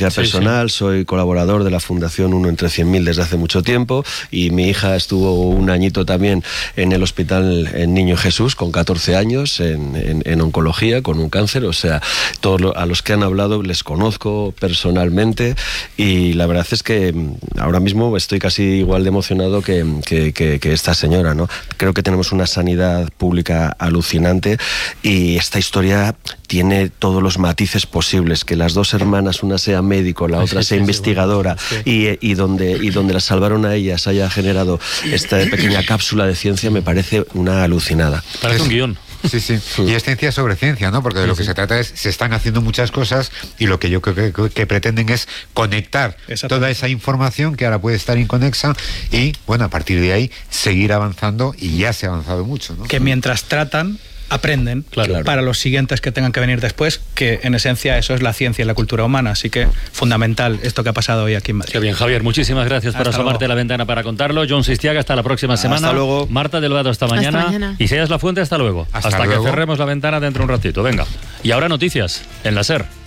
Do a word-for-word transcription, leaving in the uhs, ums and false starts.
experiencia sí, personal, sí. soy colaborador de la Fundación Uno entre cien mil desde hace mucho tiempo y mi hija estuvo un añito también en el hospital en Niño Jesús con catorce años en, en, en oncología con un cáncer, o sea, todos lo, a los que han hablado les conozco personalmente y la verdad es que ahora mismo estoy casi igual de emocionado que, que, que, que esta señora, ¿no? Creo que tenemos una sanidad pública alucinante y esta historia tiene todos los matices posibles, que las dos hermanas, una sea médico, la otra sí, sea sí, investigadora, sí, bueno, sí. y, y, donde, y donde las salvaron a ellas haya generado esta pequeña cápsula de ciencia, me parece una alucinada. Parece un guión. Sí, sí. Y es ciencia sobre ciencia, ¿no? Porque de lo que se trata es, se están haciendo muchas cosas y lo que yo creo que, que, que pretenden es conectar toda esa información que ahora puede estar inconexa y, bueno, a partir de ahí seguir avanzando y ya se ha avanzado mucho, ¿no? Que mientras tratan, aprenden claro. para los siguientes que tengan que venir después, que en esencia eso es la ciencia y la cultura humana, así que fundamental esto que ha pasado hoy aquí en Madrid. Qué bien, Javier, muchísimas gracias por Hasta asomarte luego. a la ventana para contarlo. John Sistiaga, hasta la próxima semana. Hasta luego. Marta Delgado, hasta mañana. Hasta mañana. Y Seas La Fuente, hasta luego. Hasta hasta luego. que cerremos la ventana dentro de un ratito. Venga. Y ahora noticias en la SER.